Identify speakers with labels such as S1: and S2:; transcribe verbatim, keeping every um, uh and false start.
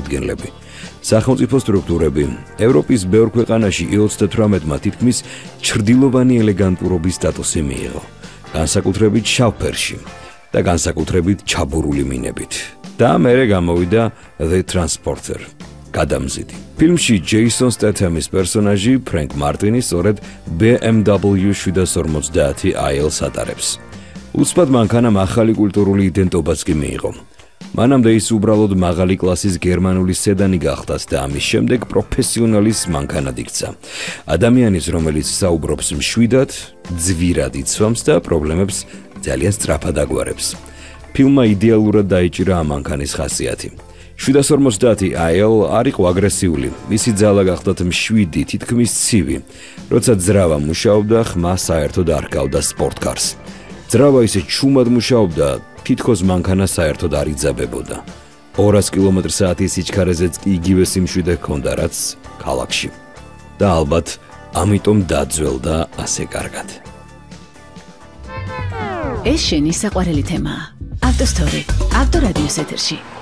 S1: წარმომადგენლები. სახელმწიფო სტრუქტურები ევროპის ბევრ ქვეყანაში ოცდათვრამეტმა თითქმის ჩრდილოვანი ელეგანტურობის სტატუსი მიიღო, განსაკუთრებით შავფერში და განსაკუთრებით ჩაბურული მინებით. და მერე გამოვიდა The Transporter, გადამზიდი. ფილმში ჯეისონ სტეთემის პერსონაჟი ფრენკ მარტინი სწორედ B M W შვიდას ორმოცდაათი i L-ს ატარებს. უცბად მანქანამ ახალი კულტურული იდენტობაც კი მიიღო. მანამდე ის უბრალოდ მაღალი კლასის გერმანული სედანი გახდათ და ამის შემდეგ პროფესიონალის მანქანად იქცა. ადამიანის, რომელიც საუბრობს მშვიდად, ძვირად იცვამს და პრობლემებს ძალიან სწრაფად აგვარებს. ფილმმა იდეალურად დაიჭირა ამ მანქანის ხასიათი. შვიდას ორმოცდაათი i L არ იყო აგრესიული, მისი ძალა გახდათ მშვიდი, თითქმის ცივი. როცა ძრავა მუშაობდა, ხმა საერთოდ არ ჰგავდა სპორტკარს. ძრავა ისე ჩუმად მუშაობდა, თითქოს მანქანა საერთოდ არ იძაბებოდა. ორას კილომეტრ საათის სიჩქარეზეც კი იგივე სიმშვიდე ჰქონდა, რაც ქალაქში. და ალბათ ამიტომ დაძველდა ასე კარგად.
S2: ეს შენი საყვარელი თემაა. ავტოსტორი, ავტორადიოს ეთერში.